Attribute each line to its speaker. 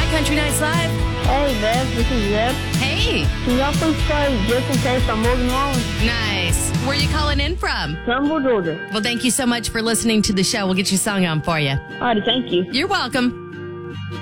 Speaker 1: Country Nights Live.
Speaker 2: Hey, Bev, this is Zeb.
Speaker 1: Hey.
Speaker 2: Can y'all please play Just in Case by Morgan Wallen?
Speaker 1: Nice. Where are you calling in from?
Speaker 2: Trumbull, Georgia.
Speaker 1: Well, thank you so much for listening to the show. We'll get your song on for you.
Speaker 2: All right, thank you.
Speaker 1: You're welcome.